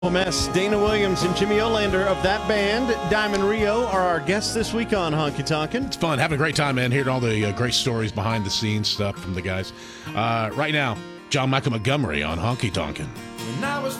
Mess. Dana Williams and Jimmy Olander of that band, Diamond Rio, are our guests this week on Honky Tonkin'. It's fun. Having a great time, man. Hearing all the great stories behind the scenes stuff from the guys. Right now, John Michael Montgomery on Honky Tonkin'. When I was